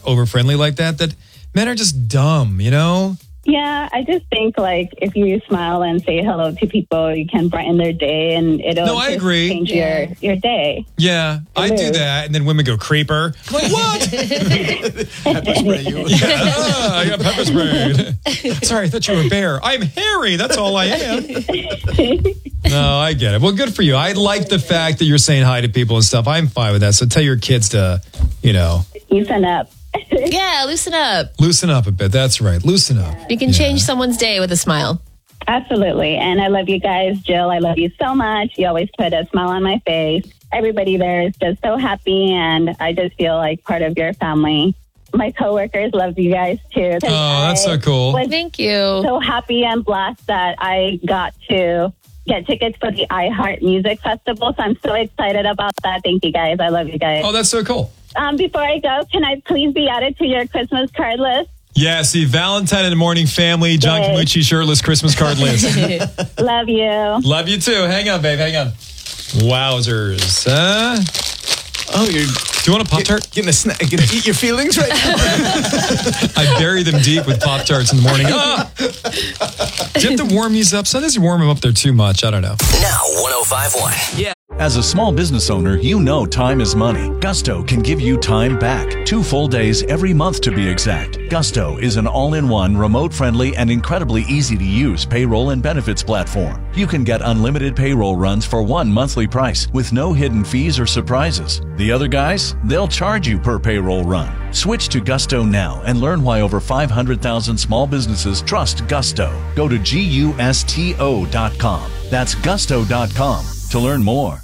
over friendly like that men are just dumb, you know? Yeah, I just think like if you smile and say hello to people, you can brighten their day, and it'll I agree. change your day. Yeah, I do that, and then women go creeper. I'm like, what? Pepper spray you. I got pepper sprayed. Sorry, I thought you were a bear. I'm hairy. That's all I am. No, I get it. Well, good for you. I like the fact that you're saying hi to people and stuff. I'm fine with that. So tell your kids to, Loosen up. Yeah, loosen up. Loosen up a bit. That's right. Loosen up. You can change someone's day with a smile. Absolutely. And I love you guys. Jill, I love you so much. You always put a smile on my face. Everybody there is just so happy, and I just feel like part of your family. My coworkers love you guys too. Oh, that's so cool. Thank you. So happy and blessed that I got to get tickets for the iHeart Music Festival. So I'm so excited about that. Thank you guys. I love you guys. Oh, that's so cool. Before I go, can I please be added to your Christmas card list? Yeah, see, Valentine in the Morning family, John Camucci shirtless Christmas card list. Love you. Love you too. Hang on, babe. Hang on. Wowzers. Oh, do you want a Pop-Tart? Gonna eat your feelings right now? I bury them deep with Pop-Tarts in the morning. Ah! Do you have to warm these up? Sometimes you warm them up there too much. I don't know. Now, 105.1. Yeah. As a small business owner, you know time is money. Gusto can give you time back. 2 full days every month to be exact. Gusto is an all-in-one, remote-friendly, and incredibly easy-to-use payroll and benefits platform. You can get unlimited payroll runs for one monthly price with no hidden fees or surprises. The other guys, they'll charge you per payroll run. Switch to Gusto now and learn why over 500,000 small businesses trust Gusto. Go to GUSTO.com. That's gusto.com to learn more.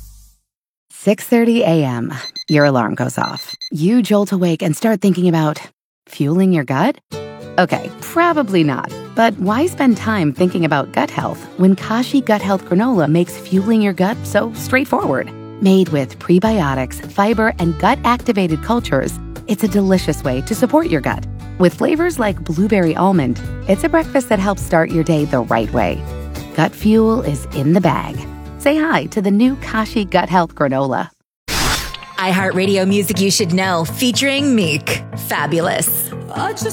6:30 a.m. Your alarm goes off. You jolt awake and start thinking about fueling your gut? Okay, probably not. But why spend time thinking about gut health when Kashi Gut Health Granola makes fueling your gut so straightforward? Made with prebiotics, fiber, and gut-activated cultures, it's a delicious way to support your gut. With flavors like blueberry almond, it's a breakfast that helps start your day the right way. Gut fuel is in the bag. Say hi to the new Kashi Gut Health Granola. iHeartRadio Music You Should Know, featuring Meek. Fabulous.